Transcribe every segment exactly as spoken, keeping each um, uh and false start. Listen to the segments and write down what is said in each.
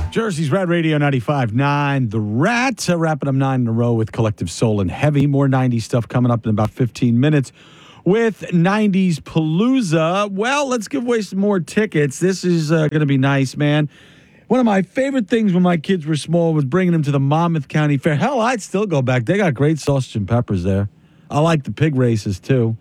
Jersey's Red Radio ninety-five point nine. The Rat, uh, wrapping up nine in a row with Collective Soul and Heavy. More nineties stuff coming up in about fifteen minutes with nineties Palooza. Well, let's give away some more tickets. This is uh, going to be nice, man. One of my favorite things when my kids were small was bringing them to the Monmouth County Fair. Hell, I'd still go back. They got great sausage and peppers there. I like the pig races, too.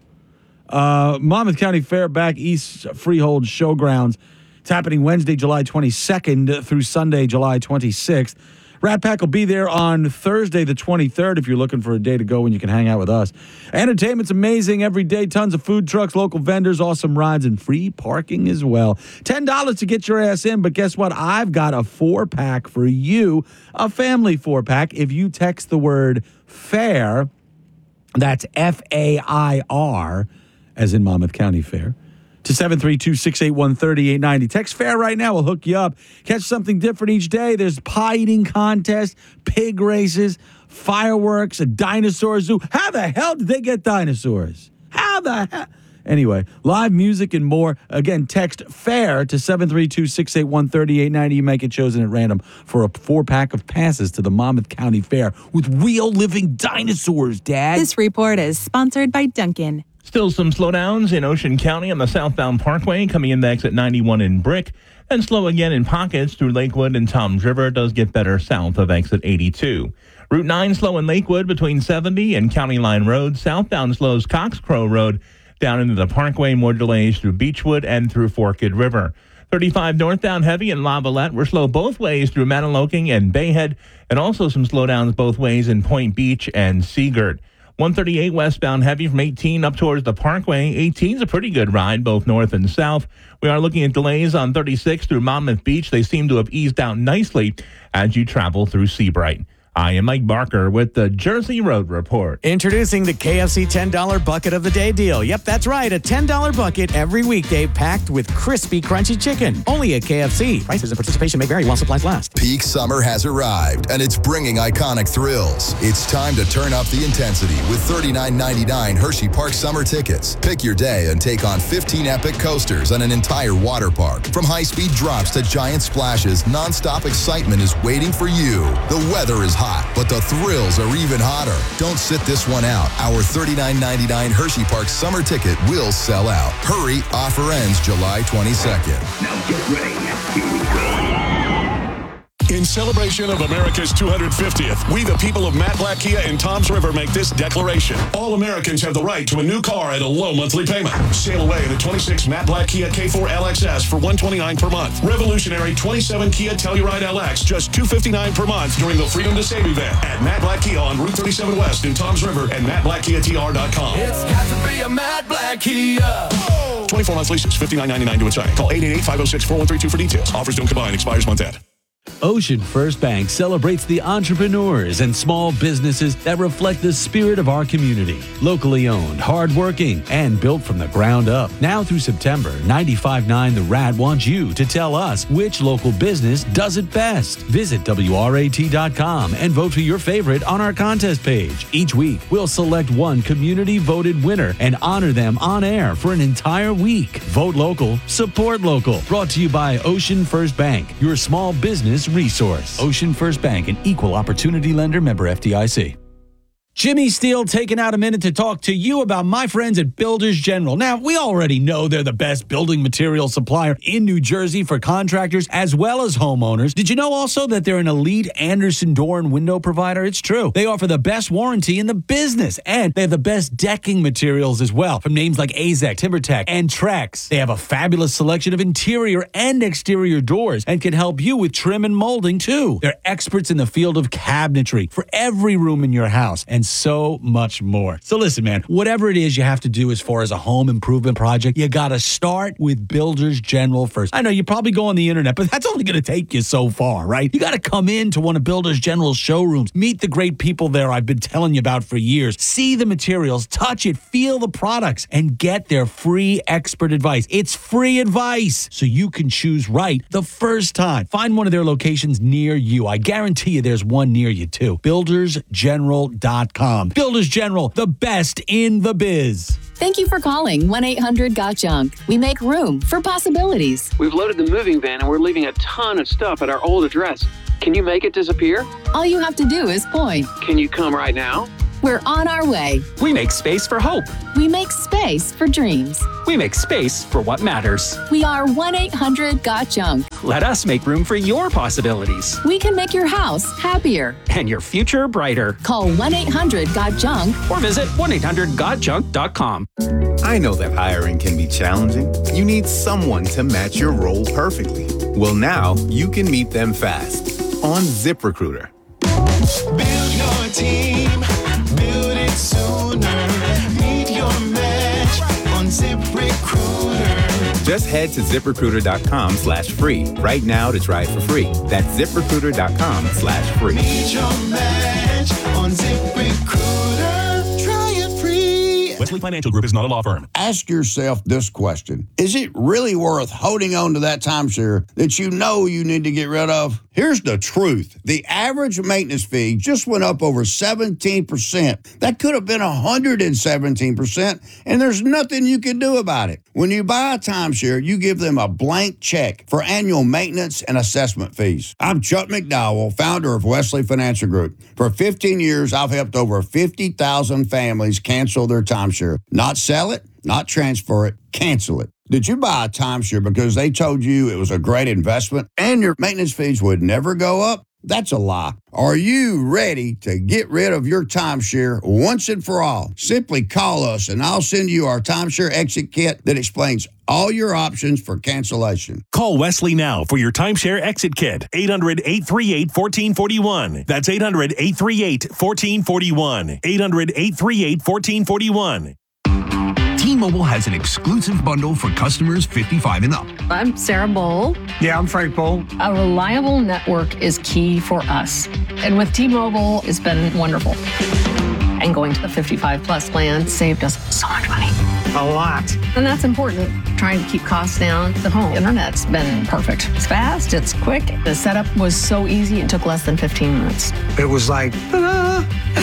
Uh, Monmouth County Fair, back East Freehold Showgrounds. It's happening Wednesday, July twenty-second through Sunday, July twenty-sixth. Rat Pack will be there on Thursday, the twenty-third, if you're looking for a day to go when you can hang out with us. Entertainment's amazing every day. Tons of food trucks, local vendors, awesome rides, and free parking as well. ten dollars to get your ass in, but guess what? I've got a four-pack for you, a family four-pack. If you text the word FAIR, that's F A I R, as in Monmouth County Fair, to seven three two, six eight one, three eight nine zero. Text FAIR right now. We'll hook you up. Catch something different each day. There's pie eating contest, pig races, fireworks, a dinosaur zoo. How the hell did they get dinosaurs? How the hell? Anyway, live music and more. Again, text FAIR to seven three two, six eight one, three eight nine zero. You might get chosen at random for a four-pack of passes to the Monmouth County Fair with real living dinosaurs, Dad. This report is sponsored by Dunkin'. Still some slowdowns in Ocean County on the southbound Parkway, coming in the exit ninety-one in Brick, and slow again in pockets through Lakewood and Toms River. It does get better south of exit eighty-two. Route nine slow in Lakewood between seventy and County Line Road. Southbound slows Cox Crow Road down into the Parkway. More delays through Beechwood and through Forked River. thirty-five northbound heavy in Lavalette. We're slow both ways through Manaloking and Bayhead, and also some slowdowns both ways in Point Beach and Seagirt. one thirty-eight westbound heavy from eighteen up towards the Parkway. eighteen is a pretty good ride, both north and south. We are looking at delays on thirty-six through Monmouth Beach. They seem to have eased out nicely as you travel through Seabright. I am Mike Barker with the Jersey Road Report. Introducing the K F C ten dollar Bucket of the Day deal. Yep, that's right. A ten dollar bucket every weekday packed with crispy, crunchy chicken. Only at K F C. Prices and participation may vary while supplies last. Peak summer has arrived, and it's bringing iconic thrills. It's time to turn up the intensity with thirty-nine ninety-nine Hershey Park summer tickets. Pick your day and take on fifteen epic coasters and an entire water park. From high-speed drops to giant splashes, nonstop excitement is waiting for you. The weather is hot, but the thrills are even hotter. Don't sit this one out. Our thirty-nine ninety-nine Hershey Park summer ticket will sell out. Hurry, offer ends July twenty-second. Now get ready. Here we go. In celebration of America's two hundred fiftieth, we the people of Matt Black Kia in Toms River make this declaration. All Americans have the right to a new car at a low monthly payment. Sail away the twenty-six Matt Black Kia K four L X S for one hundred twenty-nine dollars per month. Revolutionary twenty-seven Kia Telluride L X just two hundred fifty-nine dollars per month during the Freedom to Save event at Matt Black Kia on Route thirty-seven West in Toms River and matt black kia t r dot com. It's got to be a Matt Black Kia. twenty-four months leases, fifty-nine ninety-nine to inside. Call eight eight eight, five oh six, four one three two for details. Offers don't combine. Expires month end. Ocean First Bank celebrates the entrepreneurs and small businesses that reflect the spirit of our community. Locally owned, hardworking, and built from the ground up. Now through September, ninety-five point nine The Rat wants you to tell us which local business does it best. Visit W R A T dot com and vote for your favorite on our contest page. Each week, we'll select one community-voted winner and honor them on air for an entire week. Vote local, support local. Brought to you by Ocean First Bank, your small business resource. Ocean First Bank, an equal opportunity lender, member F D I C. Jimmy Steele taking out a minute to talk to you about my friends at Builders General. Now, we already know they're the best building material supplier in New Jersey for contractors as well as homeowners. Did you know also that they're an elite Anderson door and window provider? It's true. They offer the best warranty in the business, and they have the best decking materials as well, from names like A Z E C, TimberTech, and Trex. They have a fabulous selection of interior and exterior doors and can help you with trim and molding, too. They're experts in the field of cabinetry for every room in your house, and so much more. So listen, man, whatever it is you have to do as far as a home improvement project, you got to start with Builders General first. I know you probably go on the internet, but that's only going to take you so far, right? You got to come into one of Builders General's showrooms, meet the great people there I've been telling you about for years, see the materials, touch it, feel the products, and get their free expert advice. It's free advice, so you can choose right the first time. Find one of their locations near you. I guarantee you there's one near you, too. builders general dot dot com. Builders General, the best in the biz. Thank you for calling one eight hundred got junk. We make room for possibilities. We've loaded the moving van and we're leaving a ton of stuff at our old address. Can you make it disappear? All you have to do is point. Can you come right now? We're on our way. We make space for hope. We make space for dreams. We make space for what matters. We are one eight hundred got junk. Let us make room for your possibilities. We can make your house happier. And your future brighter. Call one eight hundred got junk. Or visit one eight hundred got junk dot com. I know that hiring can be challenging. You need someone to match your role perfectly. Well, now you can meet them fast on ZipRecruiter. Build your team. Build it sooner. Meet your match on ZipRecruiter. Just head to ZipRecruiter.com slash free right now to try it for free. That's ZipRecruiter.com slash free. Meet your match on ZipRecruiter. Try it free. Wesley Financial Group is not a law firm. Ask yourself this question. Is it really worth holding on to that timeshare that you know you need to get rid of? Here's the truth. The average maintenance fee just went up over seventeen percent. That could have been one hundred seventeen percent, and there's nothing you can do about it. When you buy a timeshare, you give them a blank check for annual maintenance and assessment fees. I'm Chuck McDowell, founder of Wesley Financial Group. For fifteen years, I've helped over fifty thousand families cancel their timeshare. Not sell it, not transfer it, cancel it. Did you buy a timeshare because they told you it was a great investment and your maintenance fees would never go up? That's a lie. Are you ready to get rid of your timeshare once and for all? Simply call us and I'll send you our timeshare exit kit that explains all your options for cancellation. Call Wesley now for your timeshare exit kit. eight hundred, eight three eight, one four four one. That's eight hundred, eight three eight, one four four one. eight hundred, eight three eight, one four four one. T-Mobile has an exclusive bundle for customers fifty-five and up. I'm Sarah Bowl. Yeah, I'm Frank Bowl. A reliable network is key for us. And with T-Mobile, it's been wonderful. And going to the fifty-five plus plan saved us so much money. A lot. And that's important. Trying to keep costs down. The home internet's been perfect. It's fast, it's quick. The setup was so easy, it took less than fifteen minutes. It was like, ta-da!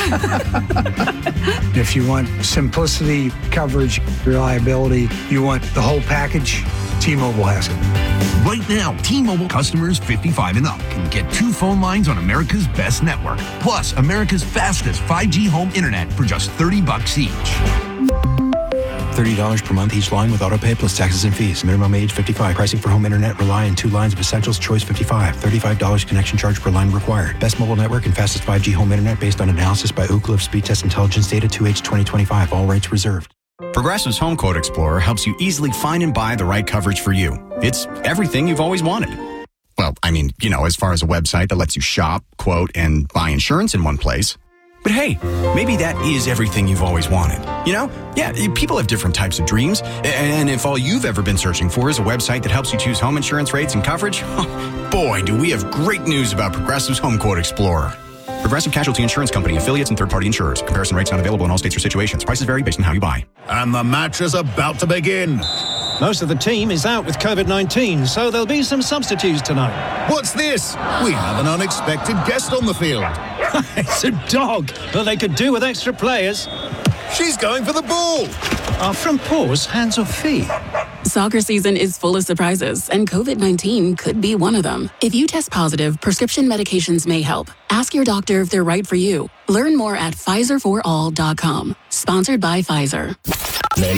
If you want simplicity, coverage, reliability, you want the whole package, T-Mobile has it. Right now, T-Mobile customers fifty-five and up can get two phone lines on America's best network, plus America's fastest five G home internet for just thirty bucks each. thirty dollars per month each line with autopay plus taxes and fees. Minimum age fifty-five. Pricing for home internet rely on two lines of Essentials Choice fifty-five. thirty-five dollars connection charge per line required. Best mobile network and fastest five G home internet based on analysis by Ookla of Speed Test Intelligence data two H twenty twenty-five. All rates reserved. Progressive's Home Quote Explorer helps you easily find and buy the right coverage for you. It's everything you've always wanted. Well, I mean, you know, as far as a website that lets you shop, quote, and buy insurance in one place. But hey, maybe that is everything you've always wanted. You know? Yeah, people have different types of dreams. And if all you've ever been searching for is a website that helps you choose home insurance rates and coverage, boy, do we have great news about Progressive's Home Quote Explorer. Progressive Casualty Insurance Company, affiliates, and third-party insurers. Comparison rates not available in all states or situations. Prices vary based on how you buy. And the match is about to begin. Most of the team is out with covid nineteen, so there'll be some substitutes tonight. What's this? We have an unexpected guest on the field. It's a dog, but they could do with extra players. She's going for the ball. Our front paws, hands or feet? Soccer season is full of surprises, and covid nineteen could be one of them. If you test positive, prescription medications may help. Ask your doctor if they're right for you. Learn more at Pfizer for all dot com. Sponsored by Pfizer.